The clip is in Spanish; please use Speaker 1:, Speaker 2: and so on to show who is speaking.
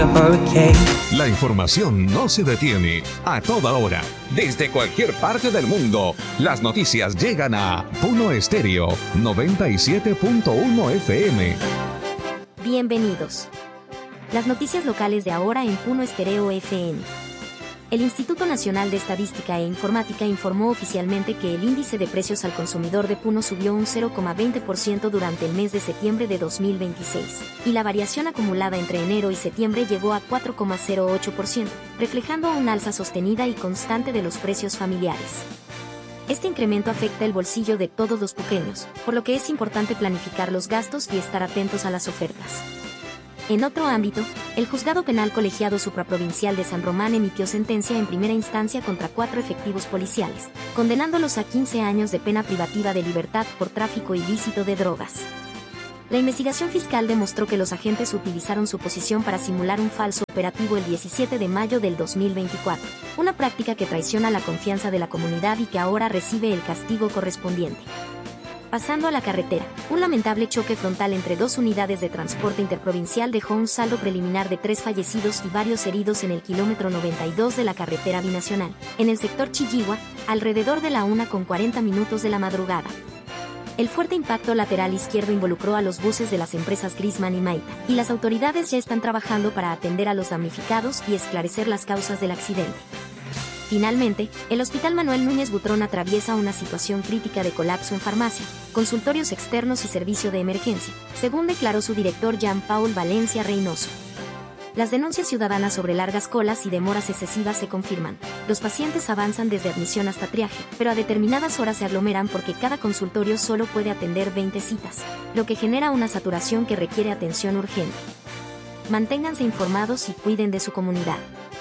Speaker 1: La información no se detiene. A toda hora, desde cualquier parte del mundo, las noticias llegan a Puno Estéreo 97.1 FM.
Speaker 2: Bienvenidos. Las noticias locales de ahora en Puno Estéreo FM. El Instituto Nacional de Estadística e Informática informó oficialmente que el índice de precios al consumidor de Puno subió un 0,20% durante el mes de septiembre de 2026, y la variación acumulada entre enero y septiembre llegó a 4,08%, reflejando un alza sostenida y constante de los precios familiares. Este incremento afecta el bolsillo de todos los puqueños, por lo que es importante planificar los gastos y estar atentos a las ofertas. En otro ámbito, el Juzgado Penal Colegiado Supraprovincial de San Román emitió sentencia en primera instancia contra 4 efectivos policiales, condenándolos a 15 años de pena privativa de libertad por tráfico ilícito de drogas. La investigación fiscal demostró que los agentes utilizaron su posición para simular un falso operativo el 17 de mayo del 2024, una práctica que traiciona la confianza de la comunidad y que ahora recibe el castigo correspondiente. Pasando a la carretera, un lamentable choque frontal entre 2 unidades de transporte interprovincial dejó un saldo preliminar de 3 fallecidos y varios heridos en el kilómetro 92 de la carretera binacional, en el sector Chilligua, alrededor de la 1:40 de la madrugada. El fuerte impacto lateral izquierdo involucró a los buses de las empresas Grisman y Maita, y las autoridades ya están trabajando para atender a los damnificados y esclarecer las causas del accidente. Finalmente, el Hospital Manuel Núñez Butrón atraviesa una situación crítica de colapso en farmacia, consultorios externos y servicio de emergencia, según declaró su director Jean-Paul Valencia Reynoso. Las denuncias ciudadanas sobre largas colas y demoras excesivas se confirman. Los pacientes avanzan desde admisión hasta triaje, pero a determinadas horas se aglomeran porque cada consultorio solo puede atender 20 citas, lo que genera una saturación que requiere atención urgente. Manténganse informados y cuiden de su comunidad.